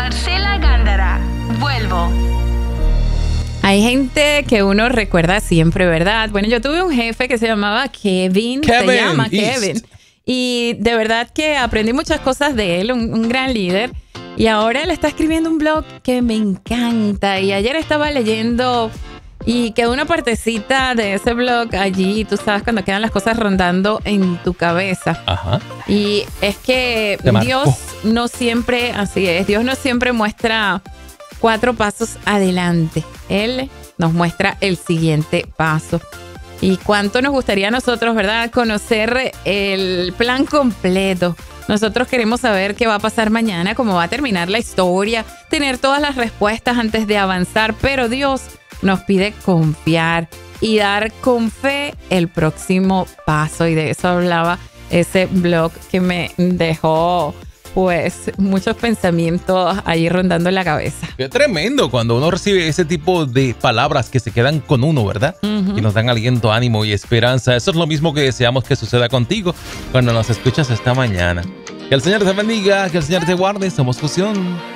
Marcela Gándara. Vuelvo. Hay gente que uno recuerda siempre, ¿verdad? Bueno, yo tuve un jefe que se llamaba Kevin. Se llama East. Kevin. Y de verdad que aprendí muchas cosas de él, un gran líder. Y ahora él está escribiendo un blog que me encanta. Y ayer estaba leyendo y quedó una partecita de ese blog allí. Tú sabes, cuando quedan las cosas rondando en tu cabeza. Ajá. Y es que Te marcó. Dios no siempre, así es, Dios no siempre muestra 4 pasos adelante. Él nos muestra el siguiente paso. Y cuánto nos gustaría a nosotros, ¿verdad?, conocer el plan completo. Nosotros queremos saber qué va a pasar mañana, cómo va a terminar la historia, tener todas las respuestas antes de avanzar, pero Dios nos pide confiar y dar con fe el próximo paso. Y de eso hablaba ese blog que me dejó pues muchos pensamientos ahí rondando en la cabeza. Qué tremendo cuando uno recibe ese tipo de palabras que se quedan con uno, ¿verdad? Y nos dan aliento, ánimo y esperanza. Eso es lo mismo que deseamos que suceda contigo cuando nos escuchas esta mañana. Que el Señor te bendiga, que el Señor te guarde. Somos Fusión.